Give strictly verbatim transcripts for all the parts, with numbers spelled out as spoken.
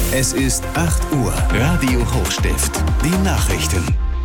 Es ist acht Uhr. Radio Hochstift. Die Nachrichten.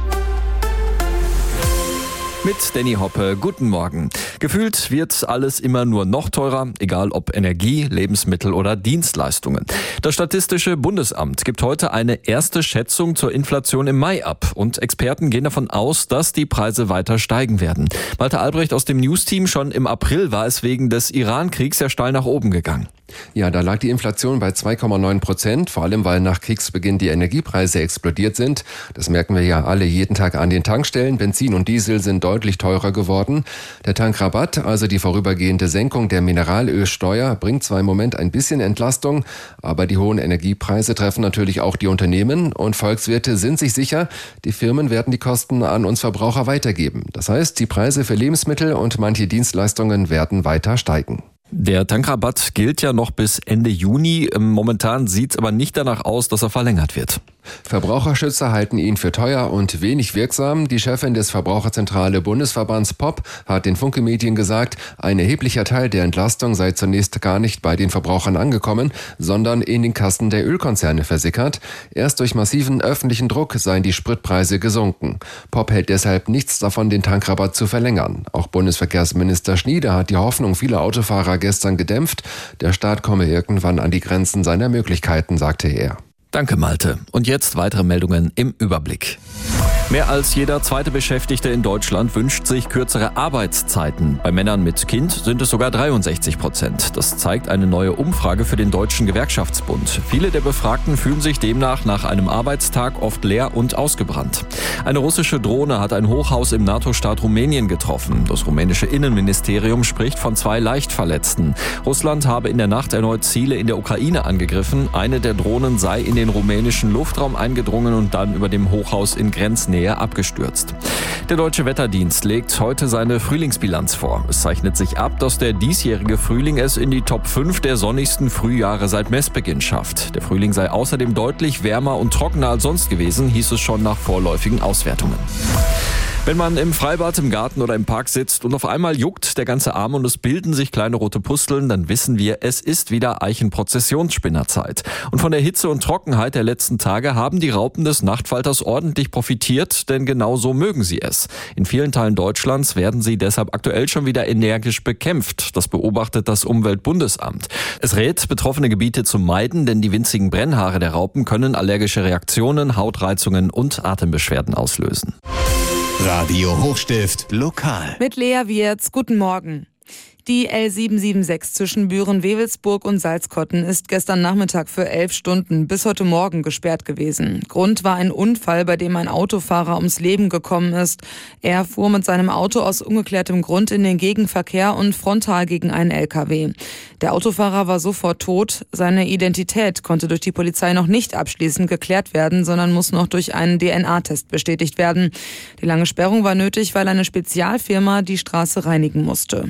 Mit Danny Hoppe, guten Morgen. Gefühlt wird alles immer nur noch teurer, egal ob Energie, Lebensmittel oder Dienstleistungen. Das Statistische Bundesamt gibt heute eine erste Schätzung zur Inflation im Mai ab. Und Experten gehen davon aus, dass die Preise weiter steigen werden. Malte Albrecht aus dem News-Team, schon im April war es wegen des Iran-Kriegs ja steil nach oben gegangen. Ja, da lag die Inflation bei zwei Komma neun Prozent, vor allem weil nach Kriegsbeginn die Energiepreise explodiert sind. Das merken wir ja alle jeden Tag an den Tankstellen. Benzin und Diesel sind deutlich teurer geworden. Der Tankrabatt, also die vorübergehende Senkung der Mineralölsteuer, bringt zwar im Moment ein bisschen Entlastung, aber die hohen Energiepreise treffen natürlich auch die Unternehmen und Volkswirte sind sich sicher, die Firmen werden die Kosten an uns Verbraucher weitergeben. Das heißt, die Preise für Lebensmittel und manche Dienstleistungen werden weiter steigen. Der Tankrabatt gilt ja noch bis Ende Juni. Momentan sieht es aber nicht danach aus, dass er verlängert wird. Verbraucherschützer halten ihn für teuer und wenig wirksam. Die Chefin des Verbraucherzentrale Bundesverbands P O P hat den Funke Medien gesagt, ein erheblicher Teil der Entlastung sei zunächst gar nicht bei den Verbrauchern angekommen, sondern in den Kassen der Ölkonzerne versickert. Erst durch massiven öffentlichen Druck seien die Spritpreise gesunken. P O P hält deshalb nichts davon, den Tankrabatt zu verlängern. Auch Bundesverkehrsminister Schnieder hat die Hoffnung vieler Autofahrer gestern gedämpft. Der Staat komme irgendwann an die Grenzen seiner Möglichkeiten, sagte er. Danke, Malte. Und jetzt weitere Meldungen im Überblick. Mehr als jeder zweite Beschäftigte in Deutschland wünscht sich kürzere Arbeitszeiten. Bei Männern mit Kind sind es sogar dreiundsechzig Prozent. Das zeigt eine neue Umfrage für den Deutschen Gewerkschaftsbund. Viele der Befragten fühlen sich demnach nach einem Arbeitstag oft leer und ausgebrannt. Eine russische Drohne hat ein Hochhaus im NATO-Staat Rumänien getroffen. Das rumänische Innenministerium spricht von zwei Leichtverletzten. Russland habe in der Nacht erneut Ziele in der Ukraine angegriffen. Eine der Drohnen sei in den rumänischen Luftraum eingedrungen und dann über dem Hochhaus in Grenznähe abgestürzt. Der Deutsche Wetterdienst legt heute seine Frühlingsbilanz vor. Es zeichnet sich ab, dass der diesjährige Frühling es in die Top fünf der sonnigsten Frühjahre seit Messbeginn schafft. Der Frühling sei außerdem deutlich wärmer und trockener als sonst gewesen, hieß es schon nach vorläufigen Auswertungen. Wenn man im Freibad, im Garten oder im Park sitzt und auf einmal juckt der ganze Arm und es bilden sich kleine rote Pusteln, dann wissen wir, es ist wieder Eichenprozessionsspinnerzeit. Und von der Hitze und Trockenheit der letzten Tage haben die Raupen des Nachtfalters ordentlich profitiert, denn genau so mögen sie es. In vielen Teilen Deutschlands werden sie deshalb aktuell schon wieder energisch bekämpft. Das beobachtet das Umweltbundesamt. Es rät, betroffene Gebiete zu meiden, denn die winzigen Brennhaare der Raupen können allergische Reaktionen, Hautreizungen und Atembeschwerden auslösen. Radio Hochstift lokal. Mit Lea Wirz, guten Morgen. Die L sieben sieben sechs zwischen Büren-Wewelsburg und Salzkotten ist gestern Nachmittag für elf Stunden bis heute Morgen gesperrt gewesen. Grund war ein Unfall, bei dem ein Autofahrer ums Leben gekommen ist. Er fuhr mit seinem Auto aus ungeklärtem Grund in den Gegenverkehr und frontal gegen einen L K W. Der Autofahrer war sofort tot. Seine Identität konnte durch die Polizei noch nicht abschließend geklärt werden, sondern muss noch durch einen D N A-Test bestätigt werden. Die lange Sperrung war nötig, weil eine Spezialfirma die Straße reinigen musste.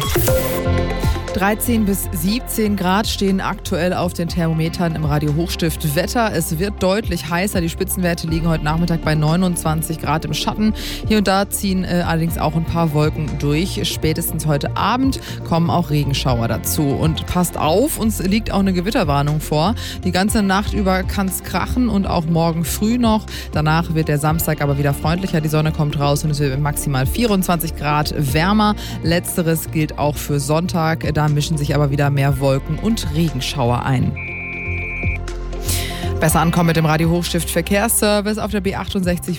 dreizehn bis siebzehn Grad stehen aktuell auf den Thermometern im Radio Hochstift Wetter. Es wird deutlich heißer. Die Spitzenwerte liegen heute Nachmittag bei neunundzwanzig Grad im Schatten. Hier und da ziehen äh, allerdings auch ein paar Wolken durch. Spätestens heute Abend kommen auch Regenschauer dazu. Und passt auf, uns liegt auch eine Gewitterwarnung vor. Die ganze Nacht über kann es krachen und auch morgen früh noch. Danach wird der Samstag aber wieder freundlicher. Die Sonne kommt raus und es wird maximal vierundzwanzig Grad wärmer. Letzteres gilt auch für Sonntag. Da mischen sich aber wieder mehr Wolken und Regenschauer ein. Besser ankommen mit dem Radio Hochstift Verkehrsservice auf der B achtundsechzig